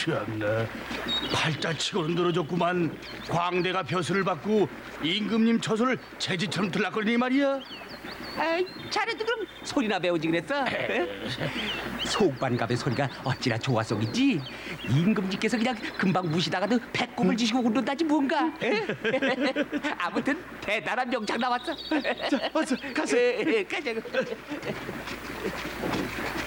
참나, 팔자치고는 늘어졌구만. 광대가 벼슬을 받고 임금님 처소를 재지처럼 들락거리니 말이야. 아이, 자네도 그럼 소리나 배우지 그랬어? 속반갑의 소리가 어찌나 좋아서이지. 임금님께서 그냥 금방 무시다가도 배꼽을 지시고 그런다지 뭔가. 아무튼 대단한 명창 나왔어. 자, 어서 가서. 가자고.